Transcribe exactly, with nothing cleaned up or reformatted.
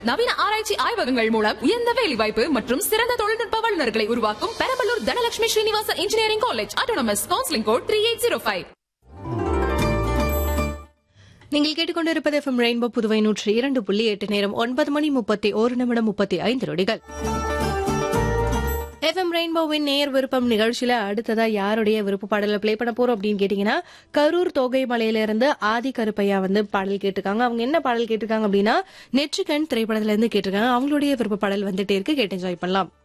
நவீன ஆராய்ச்சி ஆய்வகங்கள் மூலம் உயர்ந்த வேலை வாய்ப்பு மற்றும் சிறந்த தொழில்நுட்ப வல்லுநர்களை உருவாக்கும் Perambalur Dhanalakshmi Srinivasa engineering college autonomous counselling code three eight zero five. நீங்கள் கேட்டுக்கொண்டிருப்பது எஃப்எம் ரெயின்போ புதுவை நூற்றி இரண்டு புள்ளி எட்டு நேரம் ஒன்பது மணி முப்பத்தி ஒரு நிமிடம் முப்பத்தி ஐந்து நொடிகள். எஃப்எம் ரெயின்போவின் நேர் விருப்பம் நிகழ்ச்சியில அடுத்ததா யாருடைய விருப்ப பாடலை பிளே பண்ண போறோம் அப்படின்னு கேட்டீங்கன்னா, கரூர் தோகை மலையில இருந்து ஆதி கருப்பையா வந்து பாடல் கேட்டிருக்காங்க. அவங்க என்ன பாடல் கேட்டிருக்காங்க அப்படின்னா, நெற்றிக்கண் திரைப்படத்துல இருந்து கேட்டிருக்காங்க. அவங்களுடைய விருப்ப பாடல் வந்துட்டே இருக்கு, கேட்டு என்ஜாய் பண்ணலாம்.